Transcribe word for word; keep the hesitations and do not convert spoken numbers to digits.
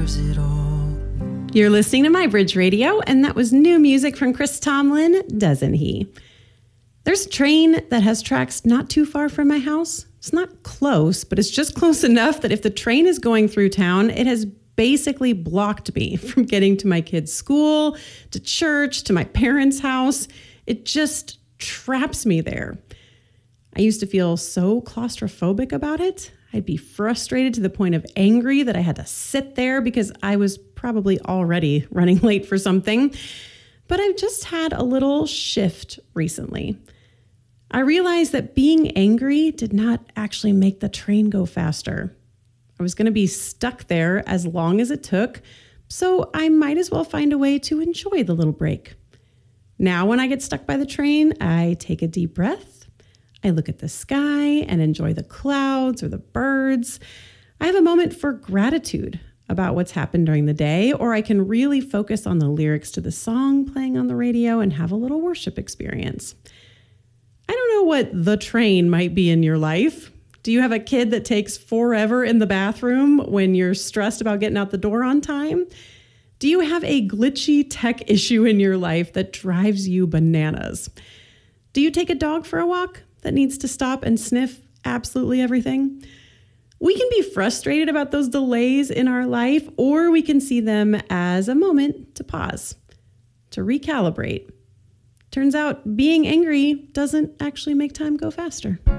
deserves it all. You're listening to My Bridge Radio, and that was new music from Chris Tomlin, Doesn't He? There's a train that has tracks not too far from my house. It's not close, but it's just close enough that if the train is going through town, it has basically blocked me from getting to my kids' school, to church, to my parents' house. It just traps me there. I used to feel so claustrophobic about it. I'd be frustrated to the point of angry that I had to sit there because I was probably already running late for something. But I've just had a little shift recently. I realized that being angry did not actually make the train go faster. I was going to be stuck there as long as it took, so I might as well find a way to enjoy the little break. Now, when I get stuck by the train, I take a deep breath. I look at the sky and enjoy the clouds or the birds. I have a moment for gratitude about what's happened during the day, or I can really focus on the lyrics to the song playing on the radio and have a little worship experience. I don't know what the train might be in your life. Do you have a kid that takes forever in the bathroom when you're stressed about getting out the door on time? Do you have a glitchy tech issue in your life that drives you bananas? Do you take a dog for a walk that needs to stop and sniff absolutely everything? We can be frustrated about those delays in our life, or we can see them as a moment to pause, to recalibrate. Turns out being angry doesn't actually make time go faster.